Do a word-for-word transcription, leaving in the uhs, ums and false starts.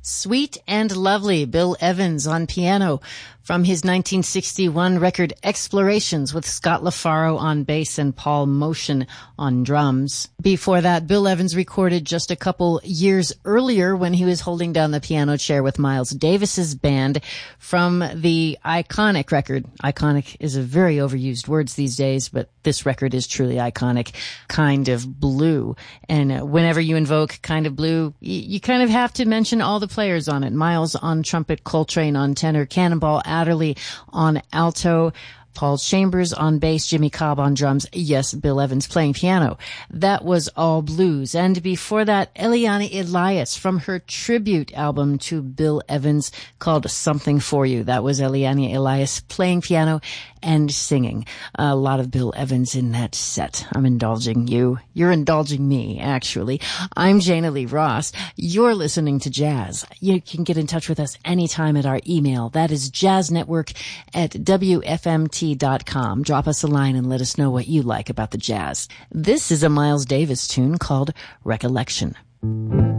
Sweet and Lovely, Bill Evans on piano from his nineteen sixty-one record Explorations with Scott LaFaro on bass and Paul Motion on drums. Before that, Bill Evans recorded just a couple years earlier when he was holding down the piano chair with Miles Davis's band from the iconic record. Iconic is a very overused word these days, but this record is truly iconic. Kind of Blue. And uh, whenever you invoke Kind of Blue, y- you kind of have to mention all the players on it. Miles on trumpet, Coltrane on tenor, Cannonball Adderley on alto, Paul Chambers on bass, Jimmy Cobb on drums. Yes, Bill Evans playing piano. That was all blues. And before that, Eliane Elias from her tribute album to Bill Evans called Something For You. That was Eliane Elias playing piano and singing. A lot of Bill Evans in that set. I'm indulging you. You're indulging me, actually. I'm Jana Lee Ross. You're listening to Jazz. You can get in touch with us anytime at our email. That is jazznetwork at W F M T dot com. Drop us a line and let us know what you like about the jazz. This is a Miles Davis tune called Recollection.